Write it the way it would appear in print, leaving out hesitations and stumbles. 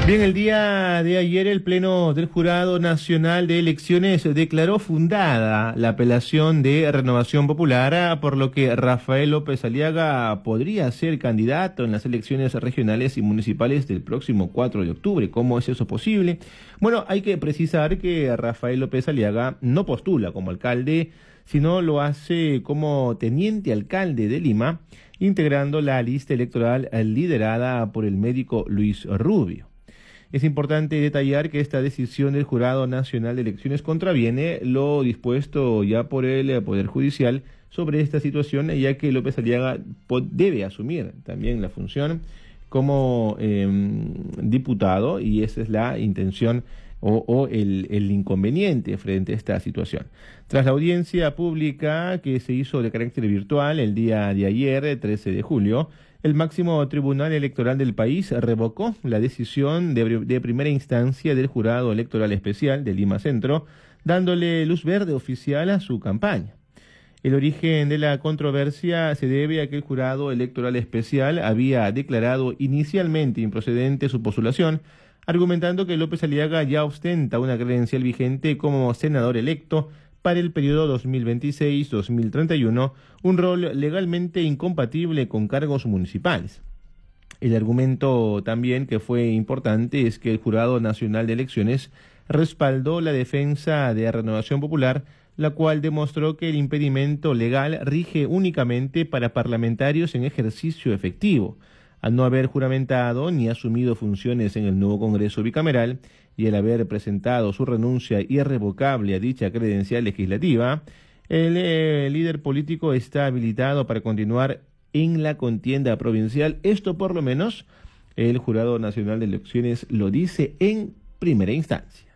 Bien, el día de ayer el Pleno del Jurado Nacional de Elecciones declaró fundada la apelación de Renovación Popular, por lo que Rafael López Aliaga podría ser candidato en las elecciones regionales y municipales del próximo 4 de octubre. ¿Cómo es eso posible? Bueno, hay que precisar que Rafael López Aliaga no postula como alcalde, sino lo hace como teniente alcalde de Lima, integrando la lista electoral liderada por el médico Luis Rubio. Es importante detallar que esta decisión del Jurado Nacional de Elecciones contraviene lo dispuesto ya por el Poder Judicial sobre esta situación, ya que López Aliaga debe asumir también la función como diputado, y esa es la intención o el inconveniente frente a esta situación. Tras la audiencia pública que se hizo de carácter virtual el día de ayer, 13 de julio, el máximo tribunal electoral del país revocó la decisión de primera instancia del Jurado Electoral Especial de Lima Centro, dándole luz verde oficial a su campaña. El origen de la controversia se debe a que el Jurado Electoral Especial había declarado inicialmente improcedente su postulación, argumentando que López Aliaga ya ostenta una credencial vigente como senador electo para el periodo 2026-2031, un rol legalmente incompatible con cargos municipales. El argumento también que fue importante es que el Jurado Nacional de Elecciones respaldó la defensa de Renovación Popular, la cual demostró que el impedimento legal rige únicamente para parlamentarios en ejercicio efectivo, al no haber juramentado ni asumido funciones en el nuevo Congreso bicameral y al haber presentado su renuncia irrevocable a dicha credencial legislativa. El líder político está habilitado para continuar en la contienda provincial. Esto por lo menos el Jurado Nacional de Elecciones lo dice en primera instancia.